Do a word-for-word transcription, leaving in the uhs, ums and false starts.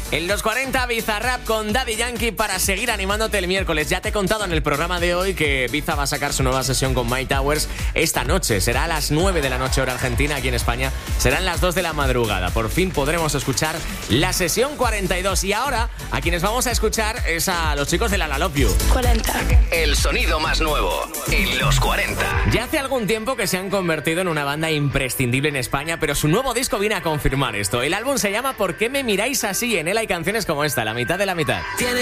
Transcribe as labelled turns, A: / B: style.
A: En los cuarenta, Bizarrap con Daddy Yankee para seguir animándote el miércoles. Ya te he contado en el programa de hoy que Biza va a sacar su nueva sesión con My Towers esta noche. Será a las nueve de la noche hora argentina, aquí en España serán las dos de la madrugada. Por fin podremos escuchar la sesión cuarenta y dos. Y ahora, a quienes vamos a escuchar es a los chicos de La La Love You.
B: cuarenta.
C: El sonido más nuevo en los cuarenta.
A: Ya hace algún tiempo que se han convertido en una banda imprescindible en España, pero su nuevo disco viene a confirmar esto. El álbum se llama ¿Por qué me miráis así? En él hay canciones como esta, La mitad de la mitad.